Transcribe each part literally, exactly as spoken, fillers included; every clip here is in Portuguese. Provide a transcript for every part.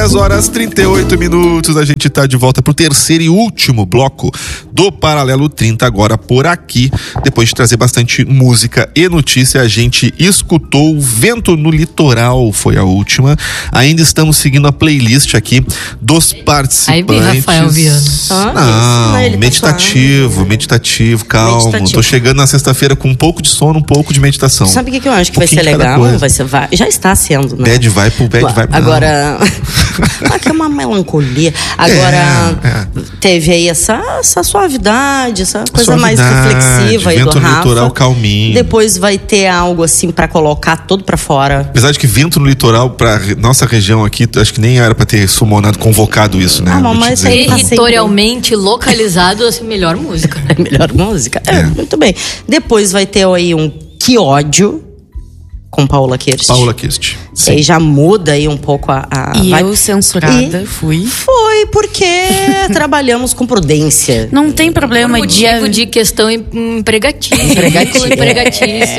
dez horas e trinta e oito minutos, a gente tá de volta pro terceiro e último bloco do Paralelo trinta, agora por aqui. Depois de trazer bastante música e notícia, a gente escutou Vento no Litoral, foi a última. Ainda estamos seguindo a playlist aqui dos participantes. Aí vem Rafael Viana. Ah, não, isso, meditativo, tá meditativo, calmo. Meditativo. Tô chegando na sexta-feira com um pouco de sono, um pouco de meditação. Sabe o que, que eu acho que um vai ser legal? Vai ser, vai, já está sendo, né? Bad vai pro bad vai. Agora, aqui é uma melancolia. Agora, é, é. teve aí essa, essa suavidade, essa coisa suavidade, mais reflexiva aí do Rafa. Vento no litoral calminho. Depois vai ter algo assim pra colocar todo pra fora. Apesar de que vento no litoral, pra nossa região aqui, acho que nem era pra ter sumonado, convocado isso, né? Ah, mas territorialmente tá localizado, assim, melhor música. Melhor música? É, é, muito bem. Depois vai ter aí um Que Ódio com Paula Kirst. Paula Kirst. E aí já muda aí um pouco a... a e vai... eu censurada e fui. Foi porque trabalhamos com prudência. Não tem problema. Por motivo dia... de questão empregatícia. Empregatícia. Empregatícia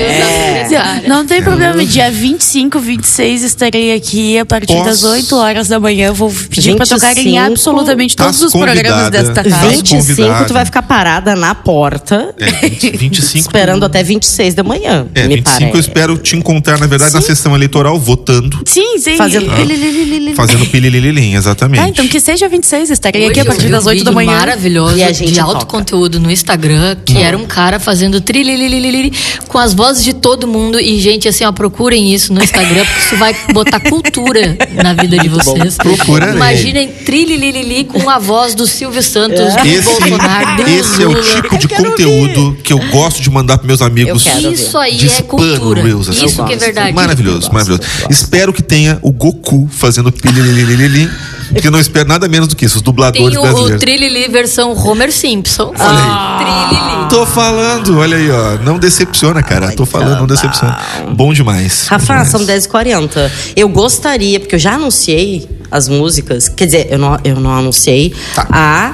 é. Não tem problema. Dia vinte e cinco, vinte e seis estarei aqui a partir Posso... das oito horas da manhã. Vou pedir pra tocar em absolutamente todos os programas desta casa. vinte e cinco tu vai ficar parada na porta. É, vinte e cinco esperando até vinte e seis da manhã. É, me vinte e cinco parece. Eu espero te encontrar, na verdade, sim, na sessão eleitoral, votando. Sim, sim. Fazendo ah, pilililililin. Fazendo pililililim, exatamente. Ah, então que seja vinte e seis, estarei Hoje aqui a partir das oito da manhã. Maravilhoso, e a gente de toca. alto conteúdo no Instagram, que hum. era um cara fazendo trililililili com as vozes de todo mundo. E, gente, assim, ó, procurem isso no Instagram, porque isso vai botar cultura na vida de vocês. Procura. Imaginem trilililili com a voz do Silvio Santos, é. do esse, Bolsonaro, do Esse Lula. é o tipo de conteúdo ouvir. que eu gosto de mandar para meus amigos. Isso aí é cultura. Reels, assim. Isso que é verdade. Maravilhoso, maravilhoso. Espero que tenha o Goku fazendo pililililili, que eu não espero nada menos do que isso, os dubladores Tem o, brasileiros. o Trilili versão Homer Simpson. Ah, Trilili. Tô falando, olha aí, ó. Não decepciona, cara. Tô falando, não decepciona. Bom demais. Rafa, bom demais. São dez e quarenta. Eu gostaria, porque eu já anunciei as músicas. Quer dizer, eu não, eu não anunciei tá. a...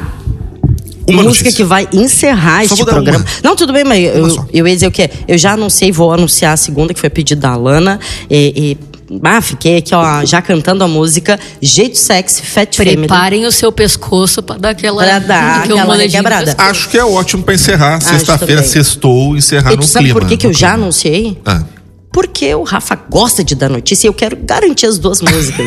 Uma música notícia. que vai encerrar Só este programa. Uma. Não, tudo bem, mas eu, eu ia dizer o quê? Eu já anunciei, vou anunciar a segunda, que foi pedido da Alana. E, e ah, fiquei aqui, ó, já cantando a música Jeito Sexy, Fat Family. Preparem o seu pescoço pra dar aquela... Pra dar que aquela quebrada. Acho que é ótimo pra encerrar. Sexta-feira, sextou, encerrar e tu no sabe clima. por que, que eu clima. já anunciei? Ah. Porque o Rafa gosta de dar notícia e eu quero garantir as duas músicas.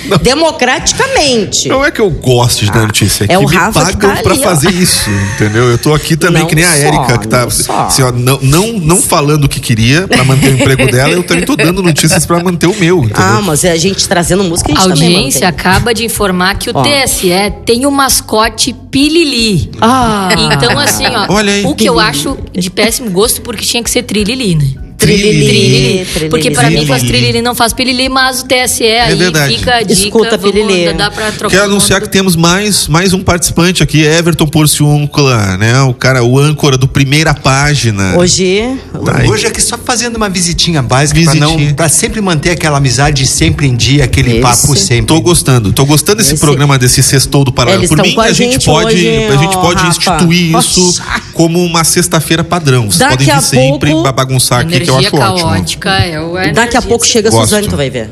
Democraticamente. Não é que eu goste de dar notícia, é, é que o me Rafa pagam que tá pra ali, fazer isso, entendeu? Eu tô aqui também, não que nem a Érica, que tá assim, ó, não, não, não falando o que queria pra manter o emprego dela, eu também tô dando notícias pra manter o meu, entendeu? Ah, mas a gente trazendo música, a gente A também audiência mantém. acaba de informar que o ó. T S E tem o mascote Pilili. Ah. Então, assim, ó, olha aí. o que eu acho de péssimo gosto, porque tinha que ser Trilili, né? Trilili, Trilili. trilili. Porque pra mim faz trilili, não faz pilili, mas o T S E é aí verdade. fica a dica. Escuta pilili. Dá pra trocar. Quero anunciar que temos mais, mais um participante aqui, Everton Porciúncula, né? O cara, o âncora do Primeira Página. Hoje... Tá Hoje aqui só fazendo uma visitinha básica visitinha. Pra, não, pra sempre manter aquela amizade sempre em dia, aquele Esse. papo sempre. Tô gostando, tô gostando desse Esse. programa, desse sextou do Paralelo. Eles Por tão mim, com a a gente gente pode, hoje, a gente ó, pode Rafa. instituir isso Nossa. como uma sexta-feira padrão. Vocês Daqui podem a vir sempre pouco, pra bagunçar aqui, que eu Energia acho ótimo. caótica é o Daqui a pouco chega a Gosto. Suzane, tu vai ver.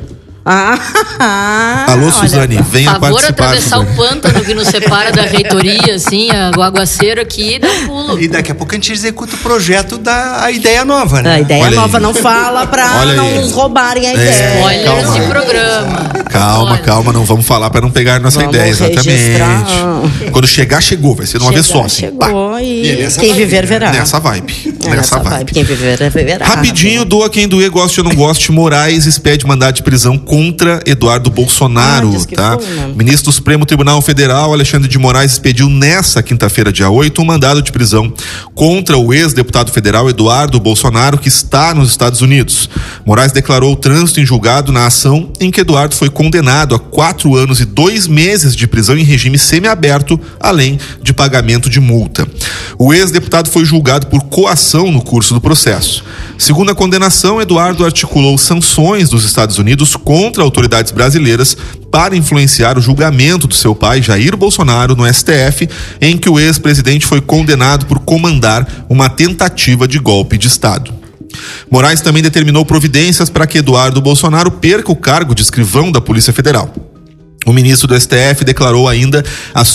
Ah, Alô, olha. Suzane, venha Por favor, participar. atravessar Suzane. o pântano que nos separa da reitoria, assim, o aguaceiro aqui e dá pulo. E daqui a pouco a gente executa o projeto da a ideia nova, né? A ideia Olha nova aí. não fala pra Olha não aí. nos roubarem a ideia. É, Olha calma. esse programa. Calma, Olha. calma, não vamos falar pra não pegar nossa Vamos ideia, exatamente. registrar. Quando chegar, chegou, vai ser de uma vez só, Chegar, assim. chegou Pá. e, E nessa quem vibe, viver né? verá. Nessa vibe. É, Nessa vibe. Quem viver verá. Rapidinho, doa quem doer, goste ou não goste. Moraes expede mandado de prisão contra Eduardo Bolsonaro, Ah, diz que tá? foi, né? Ministro do Supremo Tribunal Federal, Alexandre de Moraes, expediu nessa quinta-feira, dia oito, um mandado de prisão contra o ex-deputado federal Eduardo Bolsonaro, que está nos Estados Unidos. Moraes declarou o trânsito em julgado na ação em que Eduardo foi condenado a quatro anos e dois meses de prisão em regime semiaberto, além de pagamento de multa. O ex-deputado foi julgado por coação no curso do processo. Segundo a condenação, Eduardo articulou sanções dos Estados Unidos contra autoridades brasileiras para influenciar o julgamento do seu pai, Jair Bolsonaro, no S T F, em que o ex-presidente foi condenado por comandar uma tentativa de golpe de Estado. Moraes também determinou providências para que Eduardo Bolsonaro perca o cargo de escrivão da Polícia Federal. O ministro do S T F declarou ainda as